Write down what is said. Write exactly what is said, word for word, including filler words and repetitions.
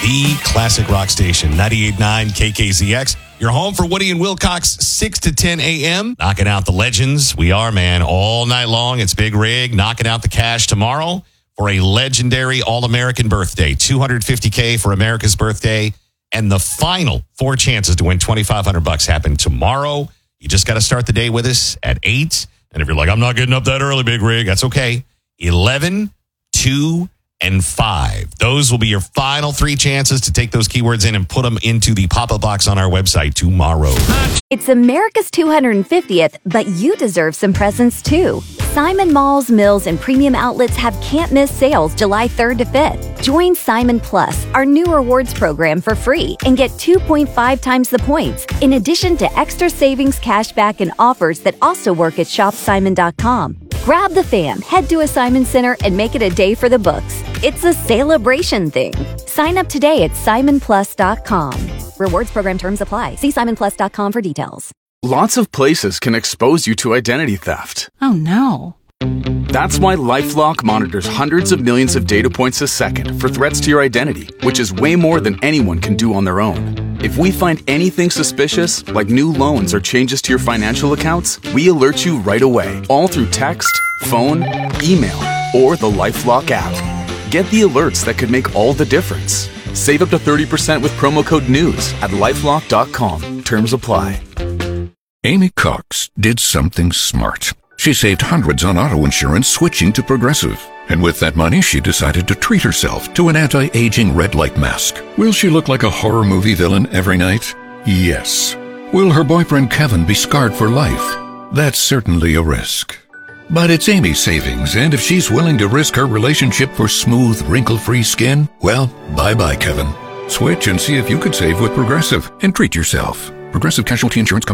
the classic rock station, ninety-eight point nine K K Z X. You're home for Woody and Wilcox, six to ten a.m. Knocking out the legends. We are, man, all night long. It's Big Rig knocking out the cash tomorrow for a legendary All-American birthday. two hundred fifty thousand for America's birthday. And the final four chances to win twenty-five hundred bucks happen tomorrow. You just got to start the day with us at eight. And if you're like, I'm not getting up that early, Big Rig, that's okay. eleven, two, and five. Those will be your final three chances to take those keywords in and put them into the pop-up box on our website tomorrow. It's America's two hundred fiftieth, but you deserve some presents too. Simon Malls, Mills, and Premium Outlets have can't-miss sales July third to fifth. Join Simon Plus, our new rewards program, for free and get two point five times the points, in addition to extra savings, cashback, and offers that also work at shop simon dot com. Grab the fam, head to a Simon Center, and make it a day for the books. It's a celebration thing. Sign up today at simon plus dot com. Rewards program terms apply. See simon plus dot com for details. Lots of places can expose you to identity theft. Oh, no. That's why LifeLock monitors hundreds of millions of data points a second for threats to your identity, which is way more than anyone can do on their own. If we find anything suspicious, like new loans or changes to your financial accounts, we alert you right away, all through text, phone, email, or the LifeLock app. Get the alerts that could make all the difference. Save up to thirty percent with promo code NEWS at lifelock dot com. Terms apply. Amy Cox did something smart. She saved hundreds on auto insurance switching to Progressive. And with that money, she decided to treat herself to an anti-aging red light mask. Will she look like a horror movie villain every night? Yes. Will her boyfriend Kevin be scarred for life? That's certainly a risk. But it's Amy's savings, and if she's willing to risk her relationship for smooth, wrinkle-free skin, well, bye-bye, Kevin. Switch and see if you could save with Progressive and treat yourself. Progressive Casualty Insurance Company.